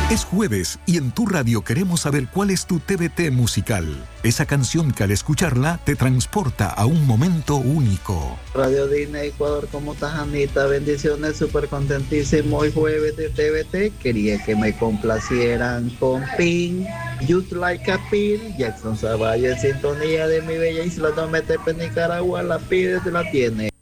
Es jueves y en tu radio queremos saber cuál es tu TBT musical. Esa canción que al escucharla te transporta a un momento único. Radio Disney Ecuador, ¿cómo estás, Anita? Bendiciones, súper contentísimo. Hoy jueves de TBT. Quería que me complacieran con Pink, Just Like a Pill, Jackson Zavalla en sintonía de mi bella isla Dometepe, Nicaragua. La pide, te la tiene.